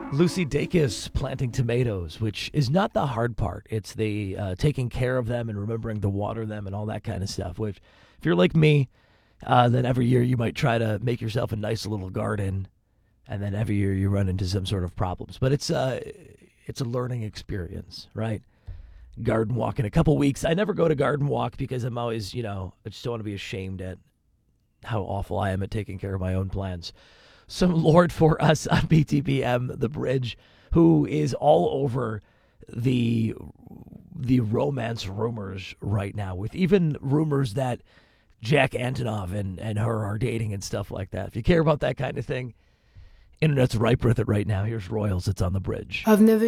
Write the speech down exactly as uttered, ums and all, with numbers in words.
Lucy Dacus planting tomatoes, which is not the hard part. It's the uh, taking care of them and remembering to water them and all that kind of stuff. Which, if you're like me, uh, then every year you might try to make yourself a nice little garden, and then every year you run into some sort of problems. But it's uh, it's a learning experience, right? Garden walk in a couple weeks. I never go to garden walk because I'm always, you know, I just don't want to be ashamed at how awful I am at taking care of my own plants. Some Lord for us on B T B M, The Bridge, who is all over the the romance rumors right now, with even rumors that Jack Antonoff and, and her are dating and stuff like that. If you care about that kind of thing, internet's ripe with it right now. Here's Royals. It's on The Bridge. I've never